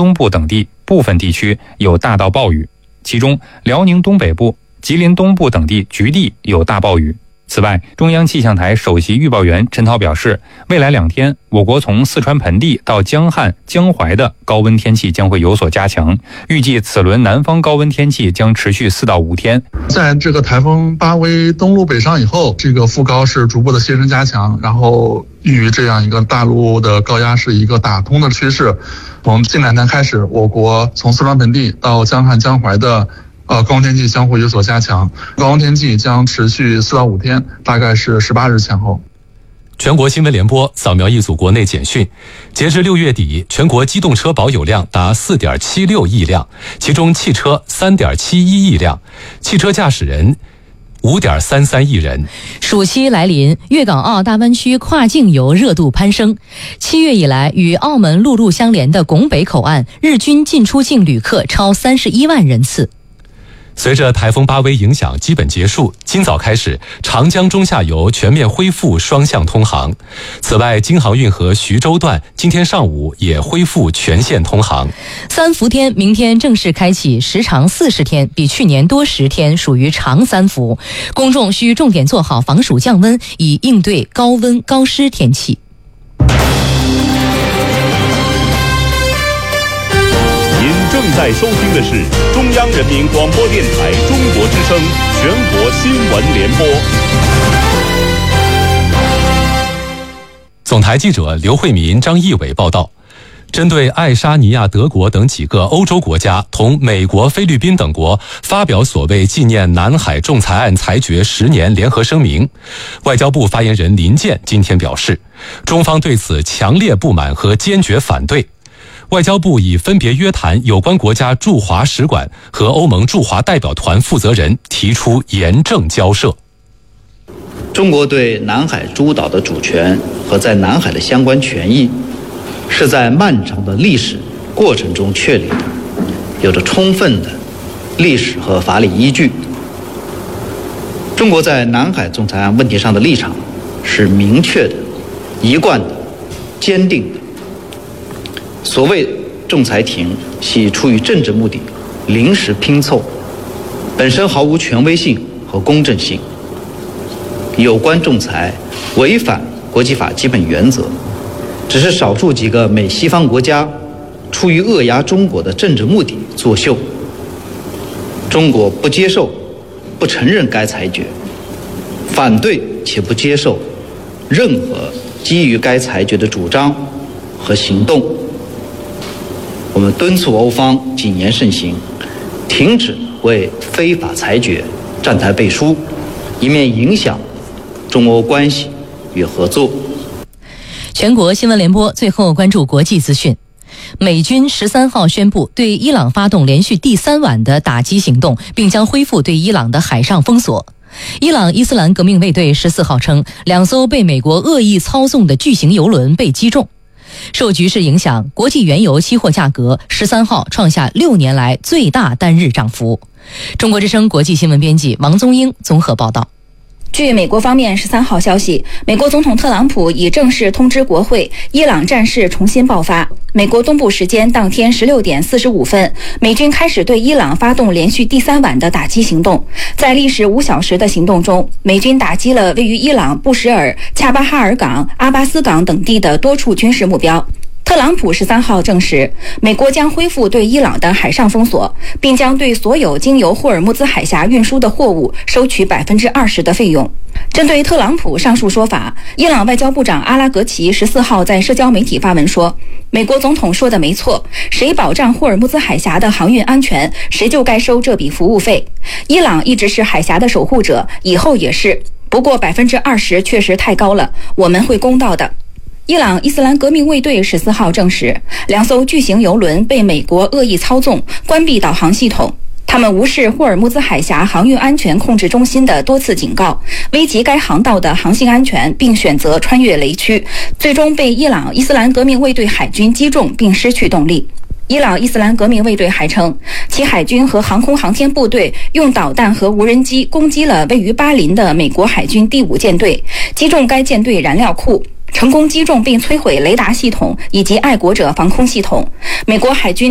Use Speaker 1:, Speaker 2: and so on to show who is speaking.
Speaker 1: 东部等地部分地区有大到暴雨，其中辽宁东北部、吉林东部等地局地有大暴雨。此外，中央气象台首席预报员陈涛表示，未来2天，我国从四川盆地到江汉、江淮的高温天气将会有所加强，预计此轮南方高温天气将持续4到5天。
Speaker 2: 在这个台风巴威登陆北上以后，这个副高是逐步的形成加强，然后与这样一个大陆的高压是一个打通的趋势。从近2天开始，我国从四川盆地到江汉、江淮的高温天气相互有所加强，高温天气将持续4到5天，大概是18日前后。
Speaker 3: 全国新闻联播扫描一组国内简讯，截至6月底，全国机动车保有量达 4.76 亿辆，其中汽车 3.71 亿辆，汽车驾驶人5.33亿人。
Speaker 4: 暑期来临，粤港澳大湾区跨境游热度攀升。7月以来，与澳门陆路相连的拱北口岸日均进出境旅客超31万人次。
Speaker 3: 随着台风巴威影响基本结束，今早开始，长江中下游全面恢复双向通航。此外，京杭运河徐州段今天上午也恢复全线通航。
Speaker 4: 三伏天明天正式开启，时长40天，比去年多10天，属于长三伏。公众需重点做好防暑降温，以应对高温高湿天气。
Speaker 5: 正在收听的是中央人民广播电台中国之声全国新闻联播。
Speaker 3: 总台记者刘慧民、张义伟报道，针对爱沙尼亚、德国等几个欧洲国家同美国、菲律宾等国发表所谓纪念南海仲裁案裁决10年联合声明，外交部发言人林健今天表示，中方对此强烈不满和坚决反对。外交部已分别约谈有关国家驻华使馆和欧盟驻华代表团负责人，提出严正交涉。
Speaker 6: 中国对南海诸岛的主权和在南海的相关权益，是在漫长的历史过程中确立的，有着充分的历史和法理依据。中国在南海仲裁案问题上的立场是明确的、一贯的、坚定的。所谓仲裁庭系出于政治目的临时拼凑，本身毫无权威性和公正性。有关仲裁违反国际法基本原则，只是少数几个美西方国家出于扼压中国的政治目的作秀。中国不接受、不承认该裁决，反对且不接受任何基于该裁决的主张和行动。我们敦促欧方谨言慎行，停止为非法裁决站台背书，以免影响中欧关系与合作。
Speaker 4: 全国新闻联播最后关注国际资讯。美军13号宣布对伊朗发动连续第3晚的打击行动，并将恢复对伊朗的海上封锁。伊朗伊斯兰革命卫队14号称，2艘被美国恶意操纵的巨型油轮被击中。受局势影响，国际原油期货价格13号创下6年来最大单日涨幅。中国之声国际新闻编辑王宗英综合报道。
Speaker 7: 据美国方面13号消息，美国总统特朗普已正式通知国会，伊朗战事重新爆发。美国东部时间当天16点45分，美军开始对伊朗发动连续第3晚的打击行动。在历时5小时的行动中，美军打击了位于伊朗布什尔、恰巴哈尔港、阿巴斯港等地的多处军事目标。特朗普13号证实，美国将恢复对伊朗的海上封锁，并将对所有经由霍尔木兹海峡运输的货物收取20%的费用。针对特朗普上述说法，伊朗外交部长阿拉格齐14号在社交媒体发文说，美国总统说的没错，谁保障霍尔木兹海峡的航运安全，谁就该收这笔服务费。伊朗一直是海峡的守护者，以后也是，不过20%确实太高了，我们会公道的。伊朗伊斯兰革命卫队14号证实，2艘巨型油轮被美国恶意操纵，关闭导航系统。他们无视霍尔木兹海峡航运安全控制中心的多次警告，危及该航道的航行安全，并选择穿越雷区，最终被伊朗伊斯兰革命卫队海军击中并失去动力。伊朗伊斯兰革命卫队还称，其海军和航空航天部队用导弹和无人机攻击了位于巴林的美国海军第5舰队，击中该舰队燃料库，成功击中并摧毁雷达系统以及爱国者防空系统。美国海军